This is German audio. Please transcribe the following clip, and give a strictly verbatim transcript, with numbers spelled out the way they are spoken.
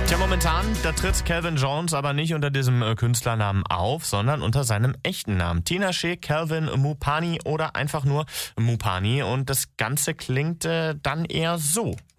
Tja, momentan, da tritt Calvin Jones aber nicht unter diesem äh, Künstlernamen auf, sondern unter seinem echten Namen. Tinashe Calvin Mupani oder einfach nur Mupani. Und das Ganze klingt äh, dann eher so.